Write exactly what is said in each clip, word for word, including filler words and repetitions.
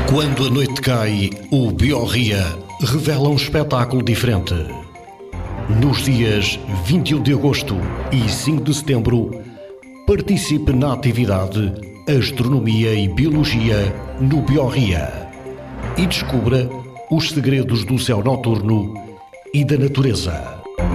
Quando a noite cai, o Biorria revela um espetáculo diferente. Nos dias vinte e um de agosto e cinco de setembro, participe na atividade Astronomia e Biologia no Biorria e descubra os segredos do céu noturno e da natureza.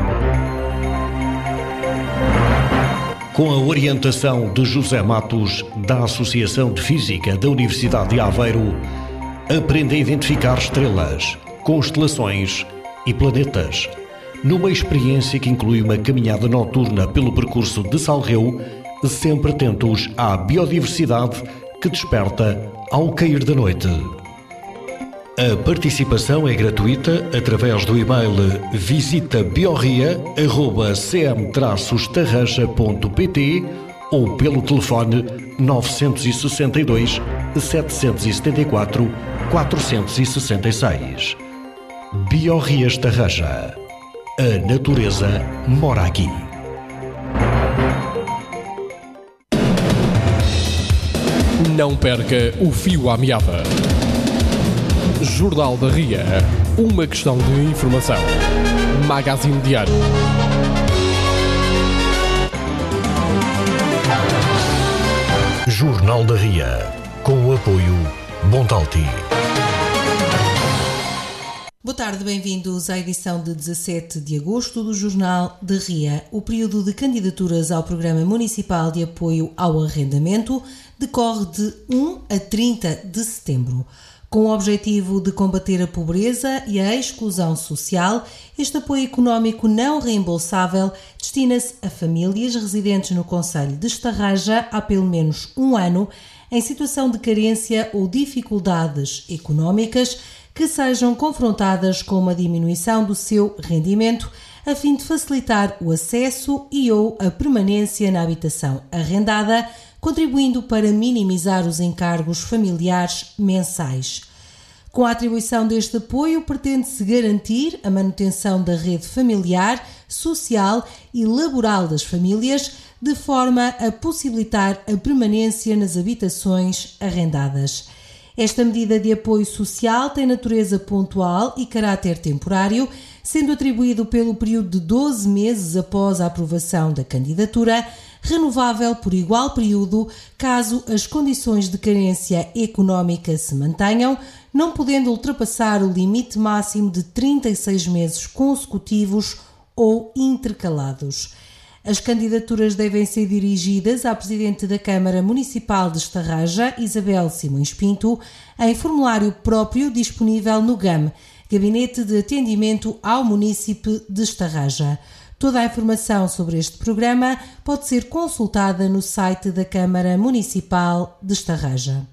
Com a orientação de José Matos, da Associação de Física da Universidade de Aveiro, aprenda a identificar estrelas, constelações e planetas, numa experiência que inclui uma caminhada noturna pelo percurso de Salreu, sempre atentos à biodiversidade que desperta ao cair da noite. A participação é gratuita através do e-mail visita biorria arroba c m traços tarraxa ponto p t ou pelo telefone nove seis dois, sete sete quatro, quatro seis seis. Biorrias Tarraxa. A natureza mora aqui. Não perca o fio à meada. Jornal da Ria. Uma questão de informação. Magazine Diário. Jornal da Ria. Com o apoio Bontalti. Boa tarde, bem-vindos à edição de dezassete de agosto do Jornal da Ria. O período de candidaturas ao Programa Municipal de Apoio ao Arrendamento decorre de um a trinta de setembro. Com o objetivo de combater a pobreza e a exclusão social, este apoio económico não reembolsável destina-se a famílias residentes no concelho de Estarraja há pelo menos um ano, em situação de carência ou dificuldades económicas que sejam confrontadas com uma diminuição do seu rendimento, a fim de facilitar o acesso e ou a permanência na habitação arrendada, contribuindo para minimizar os encargos familiares mensais. Com a atribuição deste apoio, pretende-se garantir a manutenção da rede familiar, social e laboral das famílias, de forma a possibilitar a permanência nas habitações arrendadas. Esta medida de apoio social tem natureza pontual e caráter temporário, sendo atribuído pelo período de doze meses após a aprovação da candidatura, renovável por igual período, caso as condições de carência económica se mantenham, não podendo ultrapassar o limite máximo de trinta e seis meses consecutivos ou intercalados. As candidaturas devem ser dirigidas à Presidente da Câmara Municipal de Estarraja, Isabel Simões Pinto, em formulário próprio disponível no G A M, Gabinete de Atendimento ao Munícipe de Estarraja. Toda a informação sobre este programa pode ser consultada no site da Câmara Municipal de Estarraja.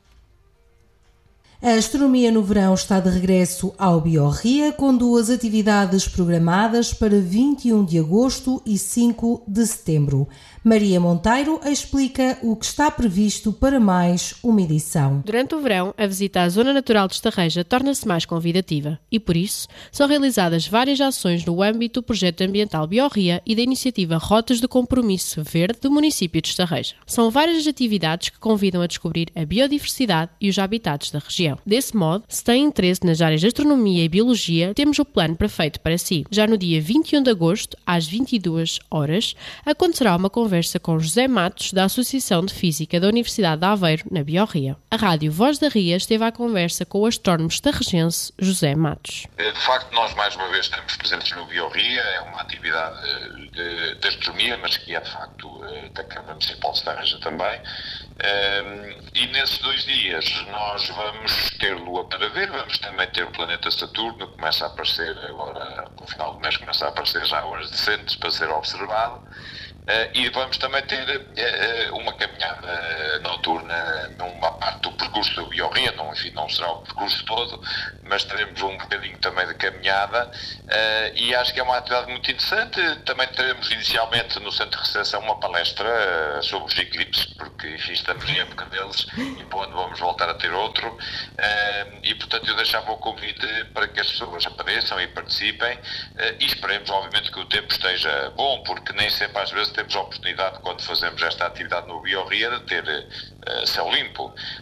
A astronomia no verão está de regresso ao Biorria, com duas atividades programadas para vinte e um de agosto e cinco de setembro. Maria Monteiro explica o que está previsto para mais uma edição. Durante o verão, a visita à Zona Natural de Estarreja torna-se mais convidativa e, por isso, são realizadas várias ações no âmbito do Projeto Ambiental Biorria e da iniciativa Rotas de Compromisso Verde do município de Estarreja. São várias as atividades que convidam a descobrir a biodiversidade e os habitats da região. Desse modo, se tem interesse nas áreas de Astronomia e Biologia, temos o plano perfeito para si. Já no dia vinte e um de agosto, às vinte e duas horas, acontecerá uma conversa com José Matos, da Associação de Física da Universidade de Aveiro, na Biorria. A Rádio Voz da Ria esteve à conversa com o astrónomo estarrejense José Matos. De facto, nós mais uma vez estamos presentes no Biorria, é uma atividade de, de astronomia, mas que é de facto da Câmara Municipal de Estarreja também. E nesses dois dias nós vamos ter Lua para ver, vamos também ter o planeta Saturno, que começa a aparecer agora, no final do mês começa a aparecer já horas decentes para ser observado. Uh, e vamos também ter uh, uma caminhada noturna numa parte do percurso do Biorria, não, enfim, não será o percurso todo, mas teremos um bocadinho também de caminhada uh, e acho que é uma atividade muito interessante. Também teremos inicialmente no Centro de Recepção uma palestra uh, sobre os eclipses, porque enfim, estamos em época deles e para onde vamos voltar a ter outro uh, e portanto eu deixava o convite para que as pessoas apareçam e participem uh, e esperemos obviamente que o tempo esteja bom, porque nem sempre às vezes temos a oportunidade, quando fazemos esta atividade no Biorria, de ter uh, céu limpo.